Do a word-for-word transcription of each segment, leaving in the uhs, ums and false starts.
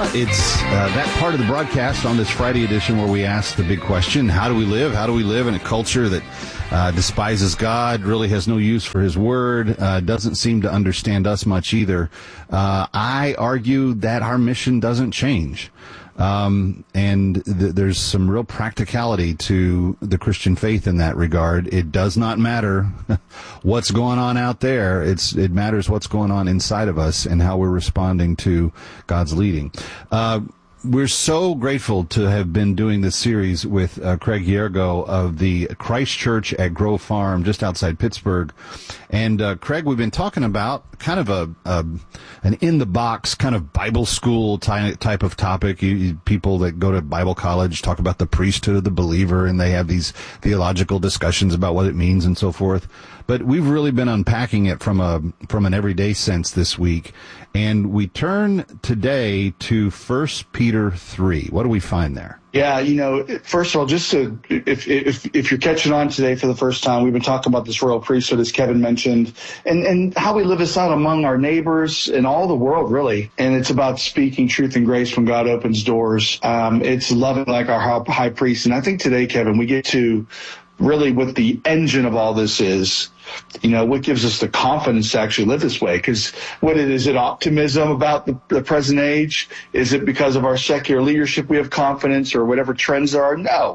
It's uh, that part of the broadcast on this Friday edition where we ask the big question, how do we live? How do we live in a culture that uh, despises God, really has no use for his word, uh, doesn't seem to understand us much either? Uh, I argue that our mission doesn't change. Um, and th- there's some real practicality to the Christian faith in that regard. It does not matter what's going on out there. It's, it matters what's going on inside of us and how we're responding to God's leading. Uh, We're so grateful to have been doing this series with uh, Craig Yergo of the Christ Church at Grove Farm, just outside Pittsburgh. And uh, Craig, we've been talking about kind of a, a an in-the-box kind of Bible school ty- type of topic. You, you, people that go to Bible college talk about the priesthood of the believer, and they have these theological discussions about what it means and so forth. But we've really been unpacking it from a from an everyday sense this week. And we turn today to First Peter three. What do we find there? Yeah, you know, first of all, just to, if, if if you're catching on today for the first time, we've been talking about this royal priesthood, as Kevin mentioned, and, and how we live this out among our neighbors and all the world, really. And it's about speaking truth and grace when God opens doors. Um, it's loving like our high priest. And I think today, Kevin, we get to really what the engine of all this is. You know, what gives us the confidence to actually live this way? Because what it is, it optimism about the, the present age? Is it because of our secular leadership we have confidence, or whatever trends there are? No,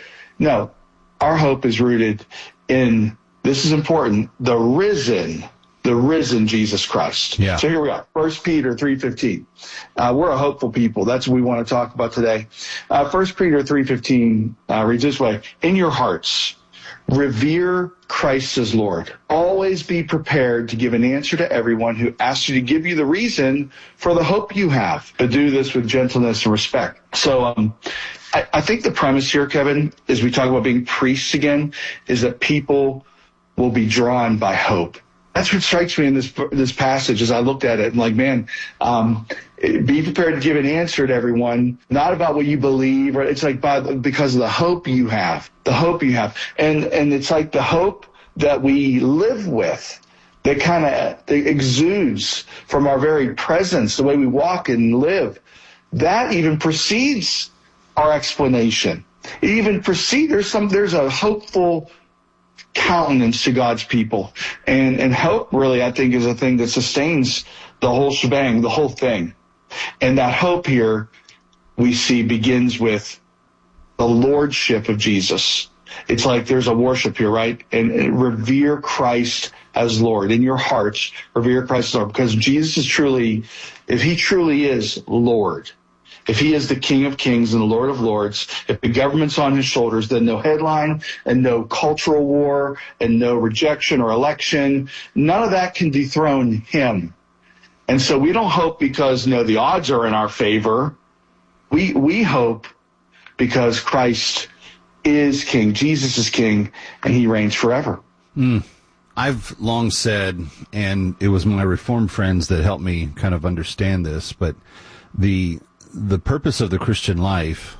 no. Our hope is rooted in, this is important, the risen, the risen Jesus Christ. Yeah. So here we are, First Peter three fifteen. Uh, we're a hopeful people. That's what we want to talk about today. Uh, First Peter three fifteen uh, reads this way: in your hearts, revere Christ as Lord. Always be prepared to give an answer to everyone who asks you to give you the reason for the hope you have, but do this with gentleness and respect. So um, I, I think the premise here, Kevin, as we talk about being priests again, is that people will be drawn by hope. That's what strikes me in this this passage as I looked at it. And like, man, um, be prepared to give an answer to everyone, not about what you believe. Right? It's like by, because of the hope you have, the hope you have. And, and it's like the hope that we live with that kind of exudes from our very presence, the way we walk and live. That even precedes our explanation. It even precedes, there's some, there's a hopeful countenance to God's people. And, and hope really, I think, is a thing that sustains the whole shebang, the whole thing. And that hope here we see begins with the lordship of Jesus. It's like there's a worship here, right? And, and revere Christ as Lord. In your hearts, revere Christ as Lord. Because Jesus is truly, if he truly is Lord, if he is the King of Kings and the Lord of Lords, if the government's on his shoulders, then no headline and no cultural war and no rejection or election, none of that can dethrone him. And so we don't hope because, you know, the odds are in our favor. We we hope because Christ is King, Jesus is King, and he reigns forever. Mm. I've long said, and it was my Reformed friends that helped me kind of understand this, but the the purpose of the Christian life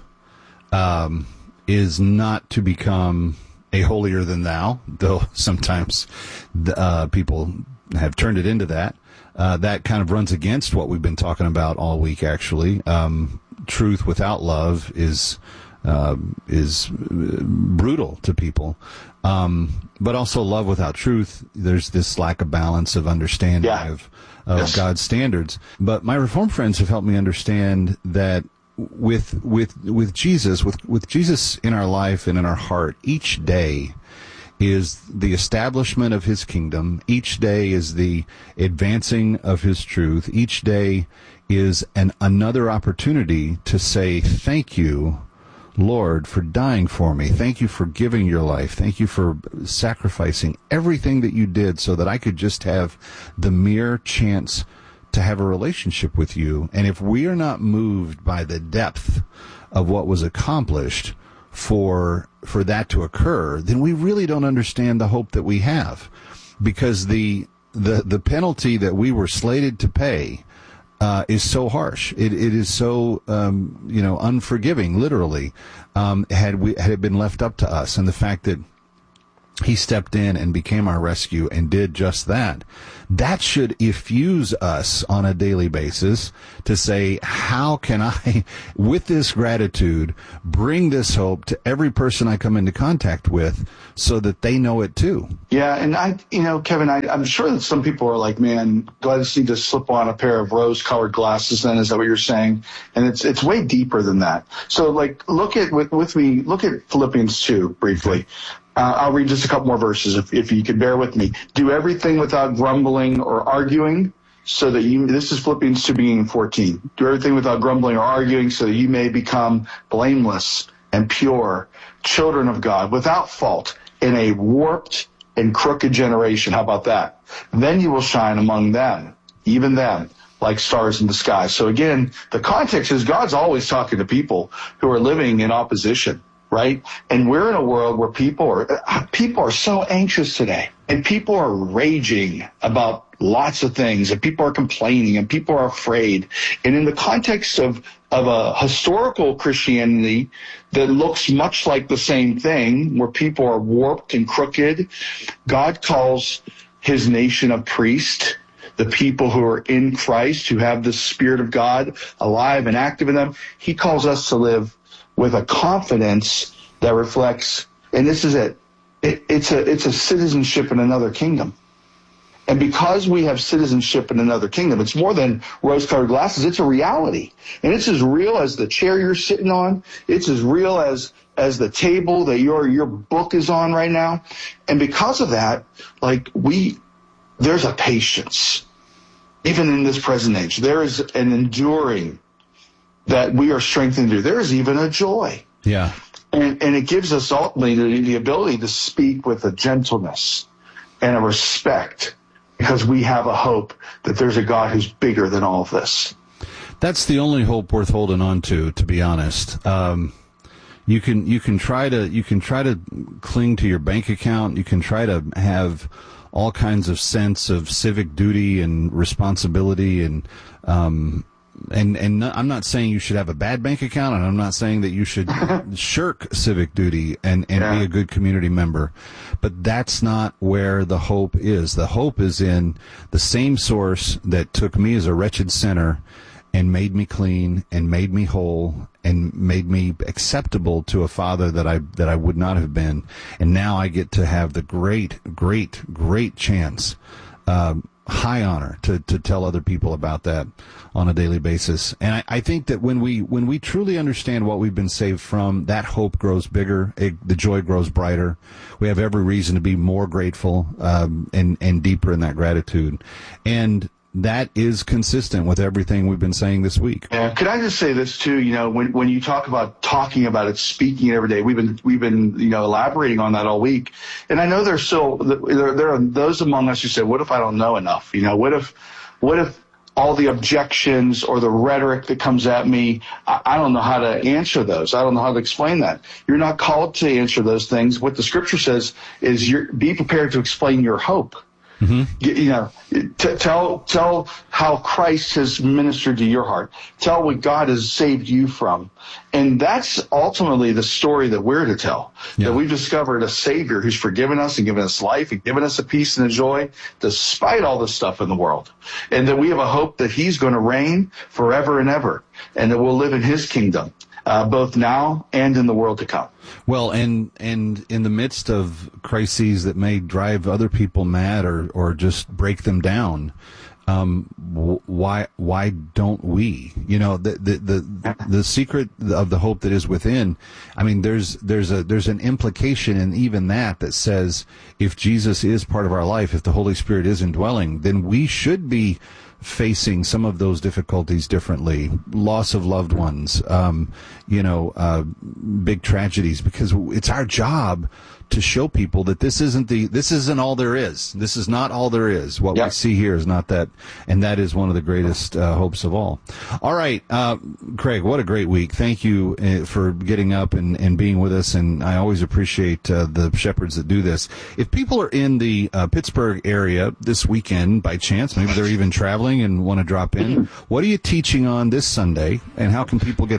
um, is not to become a holier than thou, though sometimes uh, people have turned it into that. Uh, that kind of runs against what we've been talking about all week, actually. Um, truth without love is uh, is brutal to people. Um, but also love without truth, there's this lack of balance of understanding yeah. of, of yes. God's standards. But my Reformed friends have helped me understand that with with with Jesus, with, with Jesus in our life and in our heart, each day is the establishment of his kingdom. Each day is the advancing of his truth. Each day is an another opportunity to say, thank you, Lord, for dying for me. Thank you for giving your life. Thank you for sacrificing everything that you did so that I could just have the mere chance to have a relationship with you. And if we are not moved by the depth of what was accomplished for for that to occur, then we really don't understand the hope that we have, because the the the penalty that we were slated to pay uh, is so harsh. It it is so um, you know unforgiving, literally. Um, had we had it been left up to us, and the fact that He stepped in and became our rescue and did just that. That should effuse us on a daily basis to say, how can I, with this gratitude, bring this hope to every person I come into contact with so that they know it too? Yeah, and I, you know, Kevin, I, I'm sure that some people are like, man, do I just need to slip on a pair of rose-colored glasses then? Is that what you're saying? And it's it's way deeper than that. So, like, look at, with, with me, look at Philippians two briefly. Uh, I'll read just a couple more verses if, if you could bear with me. Do everything without grumbling or arguing so that you, this is Philippians two beginning fourteen. Do everything without grumbling or arguing so that you may become blameless and pure, children of God, without fault in a warped and crooked generation. How about that? Then you will shine among them, even them, like stars in the sky. So again, the context is God's always talking to people who are living in opposition. Right? And we're in a world where people are people are so anxious today, and people are raging about lots of things, and people are complaining, and people are afraid. And in the context of of a historical Christianity that looks much like the same thing, where people are warped and crooked, God calls his nation a priest. The people who are in Christ, who have the Spirit of God alive and active in them, he calls us to live with a confidence that reflects, and this is it, it it's a it's a citizenship in another kingdom. And because we have citizenship in another kingdom, it's more than rose-colored glasses. It's a reality. And it's as real as the chair you're sitting on. It's as real as as the table that your your book is on right now. And because of that, like we, there's a patience. Even in this present age, there is an enduring that we are strengthened to. There is even a joy. Yeah. And, and it gives us ultimately the, the ability to speak with a gentleness and a respect, because we have a hope that there's a God who's bigger than all of this. That's the only hope worth holding on to, to be honest. Um, you can, you can try to, you can try to cling to your bank account. You can try to have all kinds of sense of civic duty and responsibility and, um, And and no, I'm not saying you should have a bad bank account, and I'm not saying that you should shirk civic duty and, and yeah. be a good community member. But that's not where the hope is. The hope is in the same source that took me as a wretched sinner and made me clean and made me whole and made me acceptable to a father that I that I would not have been. And now I get to have the great, great, great chance, um, high honor to, to tell other people about that on a daily basis. And I, I think that when we when we truly understand what we've been saved from, that hope grows bigger, it, the joy grows brighter. We have every reason to be more grateful um, and, and deeper in that gratitude. And that is consistent with everything we've been saying this week. Yeah. Could I just say this too? You know, when when you talk about talking about it, speaking it every day, we've been we've been you know elaborating on that all week. And I know there's still there there are those among us who say, "What if I don't know enough? You know, what if what if all the objections or the rhetoric that comes at me, I, I don't know how to answer those. I don't know how to explain that." You're not called to answer those things. What the Scripture says is, you're, be prepared to explain your hope. Mm-hmm. You know, t- tell tell how Christ has ministered to your heart. Tell what God has saved you from. And that's ultimately the story that we're to tell. Yeah. That we've discovered a Savior who's forgiven us and given us life and given us a peace and a joy despite all the stuff in the world. And that we have a hope that he's going to reign forever and ever. And that we'll live in his kingdom, uh, both now and in the world to come. Well, and and in the midst of crises that may drive other people mad or, or just break them down, um, why why don't we? You know, the the the, the secret of the hope that is within. I mean, there's there's a there's an implication in even that that says, if Jesus is part of our life, if the Holy Spirit is indwelling, then we should be facing some of those difficulties differently, loss of loved ones, um, you know, uh, big tragedies, because it's our job to show people that this isn't the, this isn't all there is. This is not all there is. What yep. we see here is not that, and that is one of the greatest uh, hopes of all. All right, uh, Craig, what a great week. Thank you uh, for getting up and, and being with us, and I always appreciate uh, the shepherds that do this. If people are in the uh, Pittsburgh area this weekend by chance, maybe they're even traveling and want to drop in, what are you teaching on this Sunday, and how can people get there?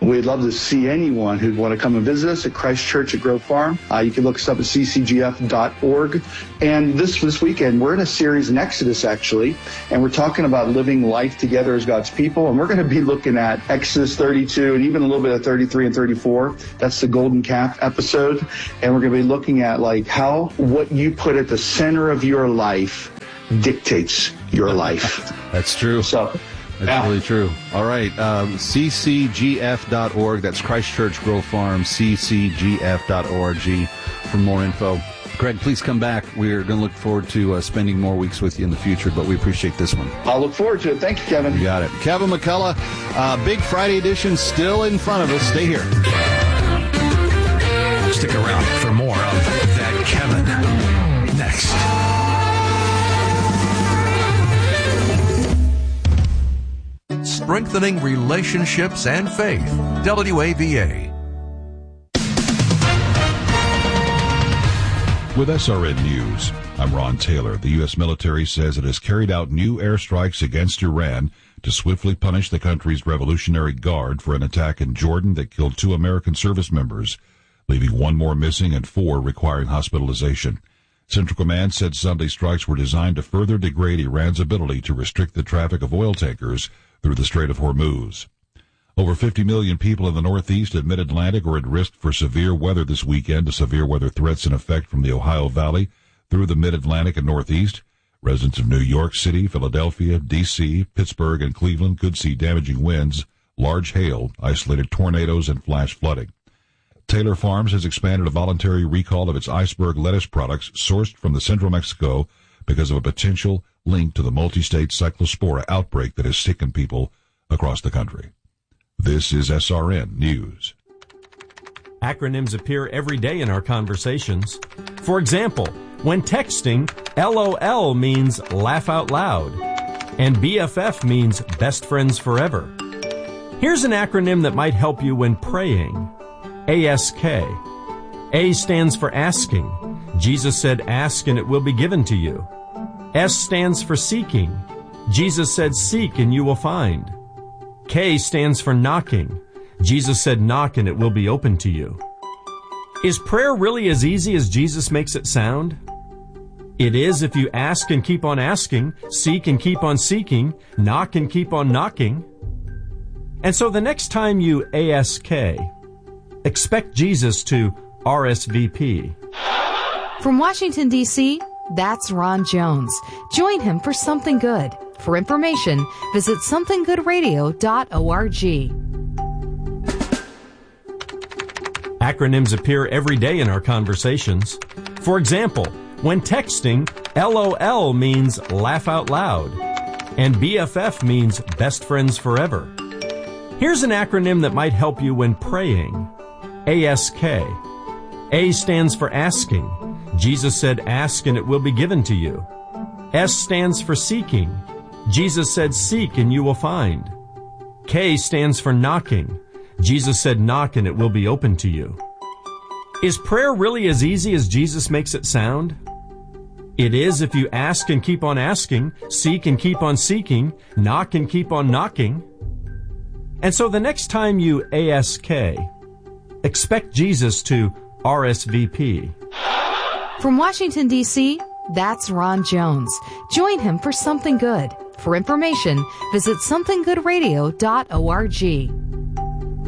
We'd love to see anyone who'd want to come and visit us at Christ Church at Grove Farm. Uh, you can look us up at c c g f dot org. And this this weekend, we're in a series in Exodus, actually, and we're talking about living life together as God's people. And we're going to be looking at Exodus thirty-two and even a little bit of thirty-three and thirty-four. That's the Golden Calf episode. And we're going to be looking at like how what you put at the center of your life dictates your life. That's true. So. That's yeah. really true. All right. Um, c c g f dot org. That's Christ Church Grove Farm, c c g f dot org for more info. Greg, please come back. We're going to look forward to uh, spending more weeks with you in the future, but we appreciate this one. I'll look forward to it. Thank you, Kevin. You got it. Kevin McCullough, uh, Big Friday edition still in front of us. Stay here. Stick around for more of That Kevin next. Strengthening relationships and faith. W A V A. With S R N News, I'm Ron Taylor. The U S military says it has carried out new airstrikes against Iran to swiftly punish the country's Revolutionary Guard for an attack in Jordan that killed two American service members, leaving one more missing and four requiring hospitalization. Central Command said Sunday strikes were designed to further degrade Iran's ability to restrict the traffic of oil tankers through the Strait of Hormuz. Over fifty million people in the Northeast and Mid-Atlantic are at risk for severe weather this weekend. Severe weather threats in effect from the Ohio Valley through the Mid-Atlantic and Northeast. Residents of New York City, Philadelphia, D C, Pittsburgh, and Cleveland could see damaging winds, large hail, isolated tornadoes, and flash flooding. Taylor Farms has expanded a voluntary recall of its iceberg lettuce products sourced from the central Mexico because of a potential link to the multi-state cyclospora outbreak that has sickened people across the country. This is S R N News. Acronyms appear every day in our conversations. For example, when texting, L O L means laugh out loud, and B F F means best friends forever. Here's an acronym that might help you when praying. A S K. A stands for asking. Jesus said, ask and it will be given to you. S stands for seeking. Jesus said, seek and you will find. K stands for knocking. Jesus said, knock and it will be open to you. Is prayer really as easy as Jesus makes it sound? It is if you ask and keep on asking, seek and keep on seeking, knock and keep on knocking. And so the next time you A S K, expect Jesus to R S V P. From Washington, D C, that's Ron Jones. Join him for Something Good. For information, visit something good radio dot org. Acronyms appear every day in our conversations. For example, when texting, L O L means laugh out loud, and B F F means best friends forever. Here's an acronym that might help you when praying. A S K. A stands for asking. Jesus said, ask and it will be given to you. S stands for seeking. Jesus said, seek and you will find. K stands for knocking. Jesus said, knock and it will be open to you. Is prayer really as easy as Jesus makes it sound? It is if you ask and keep on asking, seek and keep on seeking, knock and keep on knocking. And so the next time you A S K, expect Jesus to R S V P. From Washington, D C, that's Ron Jones. Join him for Something Good. For information, visit something good radio dot org.